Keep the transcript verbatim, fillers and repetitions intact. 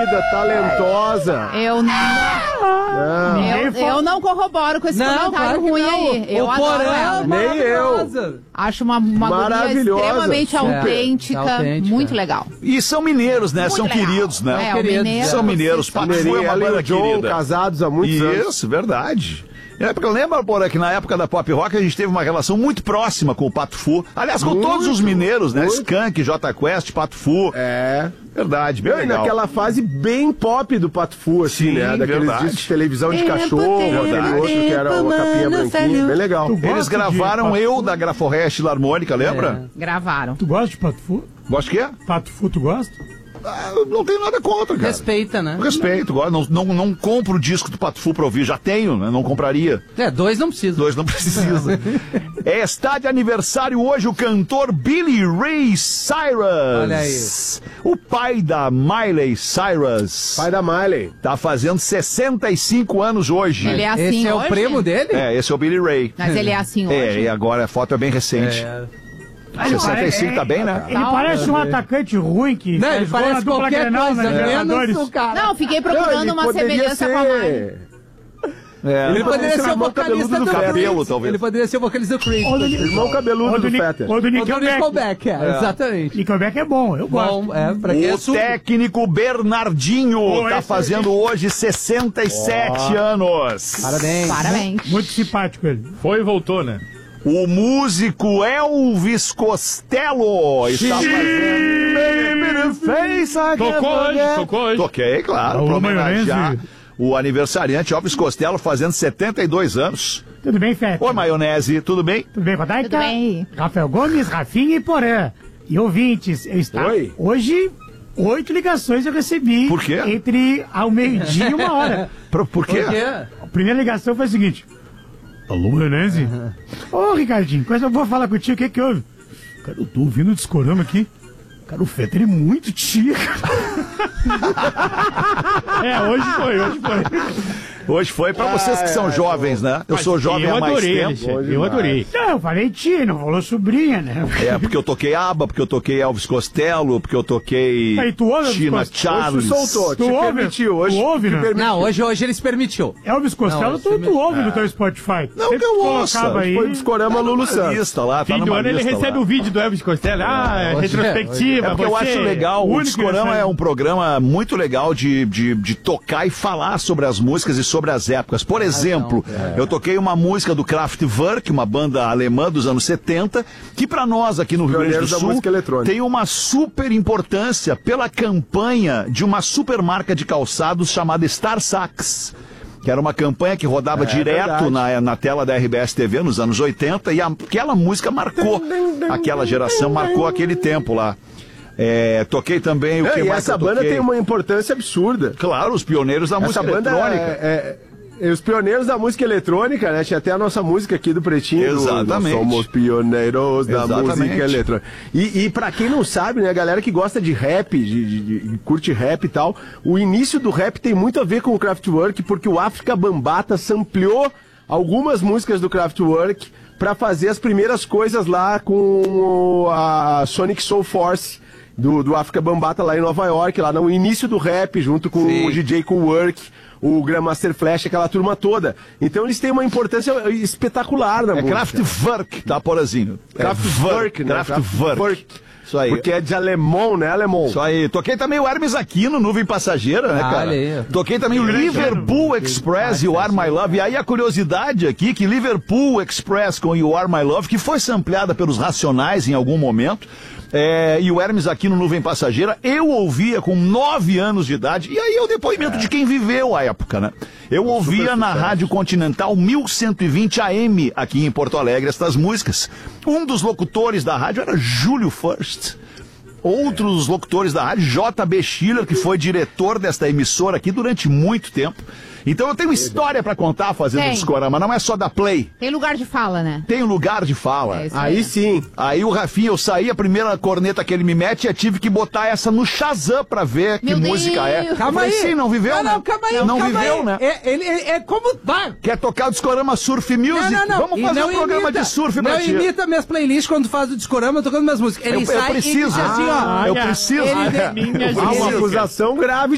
querida, talentosa. Eu não... Não. Eu, eu não corroboro com esse Não, comentário claro que ruim não. aí. Eu O adoro Porã, ela. Nem eu. maravilhosa. Acho uma, uma guria Maravilhosa. extremamente Super. autêntica, Autêntica. muito legal. E são mineiros, né? Muito são legal. queridos, né? É, o Queridos. mineiro, São mineiros. vocês são- Pato Fu é uma Ela e banda o John, querida. casados há muitos anos. Isso, verdade. É porque eu lembro, Porã, que na época da Pop Rock a gente teve uma relação muito próxima com o Pato Fu. Aliás, com Muito, todos os mineiros, né? muito. Skank, J Quest, Pato Fu. É. Verdade, bem E legal. naquela fase bem pop do Pato Fu, assim, Sim, né? Daqueles verdade. discos de televisão de Tempo, cachorro, tempo, aquele outro que era tempo, uma capinha mano, branquinha, velho. bem legal. Tu Eles gosta gravaram de Eu Pato da Graforrest Filarmônica, lembra? Gravaram. Tu gosta de Pato Fu? Gosta de quê? Pato Fu, tu gosta? Ah, eu não tenho nada contra, cara. Respeita, né? Respeito, gosto. Não, não, não compro o disco do Pato Fu pra ouvir, já tenho, né? Não compraria. É, dois não precisa. Dois não precisa. É, está de aniversário hoje o cantor Billy Ray Cyrus. Olha aí. O pai da Miley Cyrus. Pai da Miley. Tá fazendo sessenta e cinco anos hoje. Ele é assim Esse é hoje? o primo dele? É, esse é o Billy Ray. Mas ele é assim É, hoje? e agora a foto é bem recente. É. sessenta e cinco tá bem, né? Ele parece um atacante ruim que Não, ele faz gol na parece dupla qualquer Grenal coisa, na Libertadores. menos o cara. Não, fiquei Não, procurando ele uma poderia semelhança com a Miley. ser... É. Ele poderia ser o irmão vocalista cabeludo do do cabelo, Creed. talvez. Ele poderia ser o vocalista do Creed. Ou do, Ni- Irmão cabeludo ou do Ni- Fetter. ou do Ou do Nickelback. Nickelback, é, exatamente. Nickelback é bom, eu gosto. Bom, é, pra quem é O surdo. técnico Bernardinho Pô, tá esse- fazendo hoje sessenta e sete anos. Parabéns. Parabéns. Muito simpático ele. Foi e voltou, né? O músico Elvis Costello está fazendo Baby the Face I Tocou Can't hoje, Forget. tocou hoje. Toquei, claro, Alô, pra homenagear maionese. o aniversariante Elvis Costello fazendo setenta e dois anos. Tudo bem, Fetter? Oi, maionese, tudo bem? Tudo bem, Rodaica? Tudo bem. Rafael Gomes, Rafinha e Porã. E ouvintes, eu estava... Oi. Hoje, oito ligações eu recebi. Por quê? Entre ao meio-dia e uma hora. Por, por quê? Por quê? A primeira ligação foi a seguinte. Alô, maionese? Ô, Ricardinho, coisa boa falar contigo, o que que houve? Cara, eu tô ouvindo o discorama aqui. Cara, o Fetter é muito tia. É, hoje foi, hoje foi. Hoje foi pra vocês que são jovens, né? Eu sou jovem eu há mais adorei, tempo. Alexandre, eu adorei. Não, eu falei tia, não falou sobrinha, né? É, porque eu toquei ABBA, porque eu toquei Elvis Costello, porque eu toquei Aí, tu ouve Elvis Tina Costello? Charles. Hoje tu soltou, Tu te ouve? permitiu. Hoje Tu ouve, te né? permitiu. Não, hoje, hoje ele se permitiu. Elvis Costello, Não, tu, esse tu ouve no teu Spotify. Não, Sempre que eu ouça. colocava aí. Foi o discorama Lulu Tá Santos. lista lá, tá Fim do numa ano ele lista recebe lá. o vídeo do Elvis Costello. Ah, hoje é, retrospectiva. É porque eu você, acho legal, o único Discorama recebe. é um programa muito legal de, de, de tocar e falar sobre as músicas e sobre as épocas. Por exemplo, eu toquei uma música do Kraftwerk, uma banda alemã dos anos setenta, que pra nós aqui no Rio Grande do Pioneiros da Sul música eletrônica. tem uma super importância pela campanha de uma super marca de calçados chamada Star Sax. Que era uma campanha que rodava direto verdade. na, na tela da R B S T V nos anos oitenta e a- aquela música marcou aquela geração, marcou aquele tempo lá. É, toquei também o É, que e mais essa eu banda toquei? tem uma importância absurda. Claro, os pioneiros da Essa música banda eletrônica. é, é, é os pioneiros da música eletrônica, né? Tinha até a nossa música aqui do Pretinho. do Exatamente. Nós somos pioneiros da Exatamente. música eletrônica. E, e pra quem não sabe, né, a galera que gosta de rap, de, de- de- curte rap e tal, o início do rap tem muito a ver com o Kraftwerk, porque o África Bambata sampleou algumas músicas do Kraftwerk pra fazer as primeiras coisas lá com o- a Sonic Soul Force. Do, do África Bambata lá em Nova York, lá no início do rap, junto com Sim. o D J Cool Work, o Grandmaster Flash, aquela turma toda. Então eles têm uma importância espetacular na É música. Kraftwerk, tá, Porazinho? Kraftwerk, né? Kraftwerk. Isso aí. Porque é de alemão, né, alemão? Isso aí. Toquei também o Hermes Aquino, Nuvem Passageira, né, Ah, cara? olha aí. Toquei também o Liverpool Express e o Are My Love. E aí a curiosidade aqui, que Liverpool Express com You Are My Love, que foi sampleada pelos Racionais em algum momento, é, e o Hermes Aquino, Nuvem Passageira, eu ouvia com nove anos de idade. E aí é o depoimento de quem viveu a época, né? Eu ouvia na Rádio Continental mil cento e vinte A M aqui em Porto Alegre estas músicas. Um dos locutores da rádio era Júlio First. Outro dos locutores da rádio, J B Schiller, que foi diretor desta emissora aqui durante muito tempo. Então eu tenho história pra contar fazendo Tem. Discorama, não é só da Play. Tem lugar de fala, né? Tem lugar de fala. É isso Aí sim. Aí o Rafinha, eu saí, a primeira corneta que ele me mete, eu tive que botar essa no Shazam pra ver Meu que Deus. música é. Calma Eu falei, aí. sim, não viveu, não, né? Não, calma aí. Não calma viveu, aí. né? É, ele, ele é como... Vai. Quer tocar o Discorama Surf Music? Não, não, não. Vamos E fazer não um programa imita, de surf pra Não ti. imita minhas playlists quando faz o Discorama tocando minhas músicas. Ele Eu- eu sai preciso. e diz assim, ó... Eu Olha, preciso. ele- Eu minha Há uma preciso. acusação grave